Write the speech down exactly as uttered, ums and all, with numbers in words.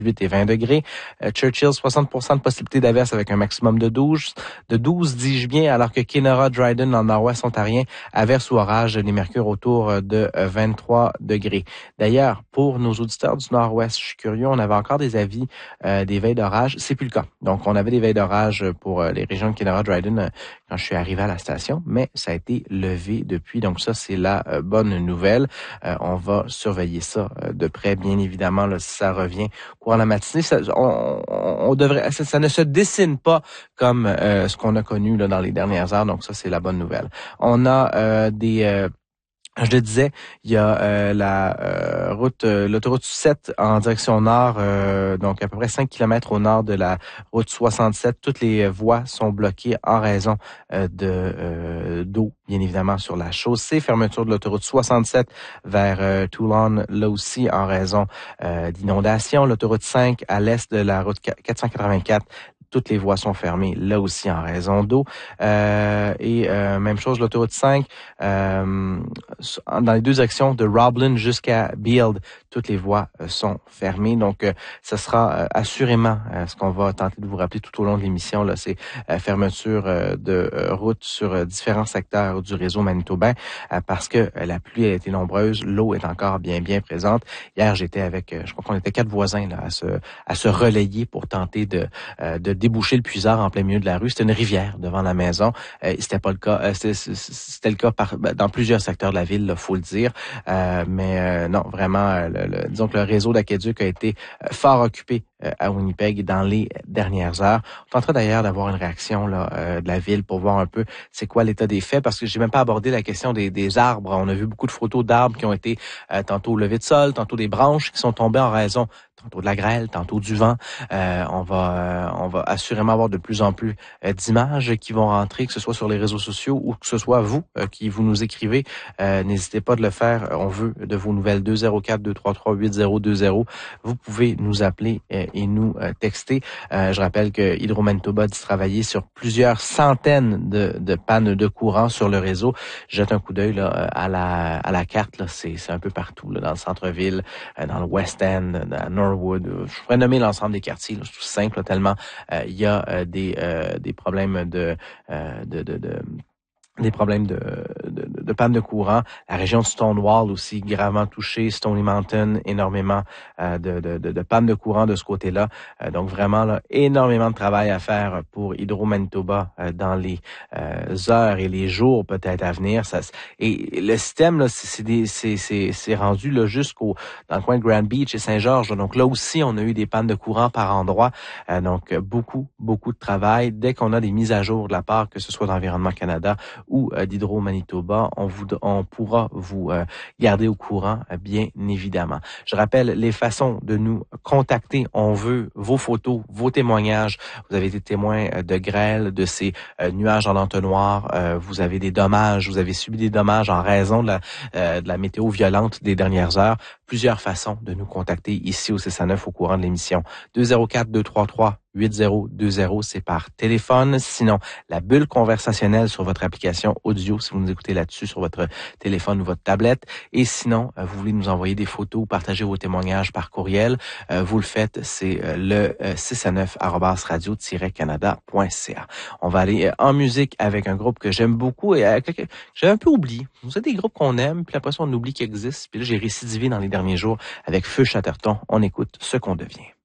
huit et vingt degrés. Euh, Churchill, soixante pour cent de possibilité d'averse avec un maximum de douze. De douze, dis-je bien, alors que Kenora, Dryden, dans le nord-ouest ontarien, averse ou orage, les mercures autour de vingt-trois degrés. D'ailleurs, pour nos auditeurs du nord-ouest, je suis curieux, on avait encore des avis euh, des veilles d'orage. C'est plus le cas. Donc, on avait des veilles d'orage pour euh, les régions de Kenora, Dryden euh, quand je suis arrivé à la station, mais ça a été levé depuis. Donc, ça, c'est la euh, bonne nouvelle. Euh, on va surveiller ça euh, de près, bien évidemment, là, si ça revient courant la matinée. Ça, on, on devrait, ça, ça ne se dessine pas comme euh, ce qu'on a connu là, dans les dernières heures. Donc, ça, c'est la bonne nouvelle. On a euh, des... Euh, Je le disais, il y a euh, la euh, route, euh, l'autoroute sept en direction nord, euh, donc à peu près cinq kilomètres au nord de la route soixante-sept. Toutes les voies sont bloquées en raison euh, de euh, d'eau, bien évidemment, sur la chaussée. Fermeture de l'autoroute soixante-sept vers euh, Toulon, là aussi en raison euh, d'inondations. L'autoroute cinq à l'est de la route quatre cent quatre-vingt-quatre. Toutes les voies sont fermées, là aussi en raison d'eau. Euh, et euh, même chose, l'autoroute cinq, euh, dans les deux directions, de Roblin jusqu'à Beeld, toutes les voies euh, sont fermées. Donc, euh, ce sera euh, assurément euh, ce qu'on va tenter de vous rappeler tout au long de l'émission. Là, c'est euh, fermeture euh, de euh, routes sur euh, différents secteurs du réseau manitobain euh, parce que euh, la pluie a été nombreuse, l'eau est encore bien, bien présente. Hier, j'étais avec, euh, je crois qu'on était quatre voisins là, à se à se relayer pour tenter de euh, de déboucher le puisard en plein milieu de la rue. C'était une rivière devant la maison. Euh, c'était pas le cas. Euh, c'était, c'était le cas par, dans plusieurs secteurs de la ville, il faut le dire. Euh, mais euh, non, vraiment, le, le, disons que le réseau d'aqueduc a été fort occupé euh, à Winnipeg dans les dernières heures. On est en train d'ailleurs d'avoir une réaction là, euh, de la ville pour voir un peu c'est quoi l'état des faits, parce que j'ai même pas abordé la question des, des arbres. On a vu beaucoup de photos d'arbres qui ont été euh, tantôt levés de sol, tantôt des branches qui sont tombées en raison tantôt de la grêle, tantôt du vent. Euh, on va euh, on va assurément avoir de plus en plus euh, d'images qui vont rentrer, que ce soit sur les réseaux sociaux ou que ce soit vous euh, qui vous nous écrivez. Euh, n'hésitez pas de le faire. On veut de vos nouvelles. Deux zéro quatre, deux trois trois, huit zéro deux zéro. Vous pouvez nous appeler euh, et nous euh, texter. Euh, je rappelle que Hydro-Manitoba dit travailler sur plusieurs centaines de, de pannes de courant sur le réseau. Jette un coup d'œil là, à la à la carte. Là, c'est, c'est un peu partout, là, dans le centre-ville, euh, dans le West End, dans Norwood. Je pourrais nommer l'ensemble des quartiers. Là, c'est tout simple, là, tellement euh, il y a euh, des euh, des problèmes de euh, de, de, de des problèmes de, de, de panne de courant. La région de Stonewall aussi gravement touchée. Stony Mountain, énormément euh, de, de, de, de panne de courant de ce côté-là. Euh, donc vraiment, là, énormément de travail à faire pour Hydro-Manitoba euh, dans les euh, heures et les jours peut-être à venir. Ça, et le système, là, c'est, c'est, des, c'est, c'est, c'est rendu là, jusqu'au dans le coin de Grand Beach et Saint-Georges. Donc là aussi, on a eu des pannes de courant par endroit. Euh, donc beaucoup, beaucoup de travail. Dès qu'on a des mises à jour de la part, que ce soit d'Environnement Canada ou euh, d'Hydro-Manitoba, on, vous, on pourra vous euh, garder au courant, euh, bien évidemment. Je rappelle les façons de nous contacter. On veut vos photos, vos témoignages. Vous avez été témoin euh, de grêle, de ces euh, nuages en entonnoir. Euh, vous avez des dommages, vous avez subi des dommages en raison de la, euh, de la météo violente des dernières heures. Plusieurs façons de nous contacter ici au six cent neuf au courant de l'émission. deux zéro quatre, deux trois trois, huit zéro deux zéro, c'est par téléphone. Sinon, la bulle conversationnelle sur votre application audio, si vous nous écoutez là-dessus sur votre téléphone ou votre tablette. Et sinon, vous voulez nous envoyer des photos ou partager vos témoignages par courriel, vous le faites, c'est le six cent neuf arobase radio tiret canada point c a. On va aller en musique avec un groupe que j'aime beaucoup et avec lequel j'ai un peu oublié. Vous avez des groupes qu'on aime, puis après ça, on oublie qu'ils existent. Puis là, j'ai récidivé dans les derniers jours avec Feu Chatterton. On écoute Ce qu'on devient.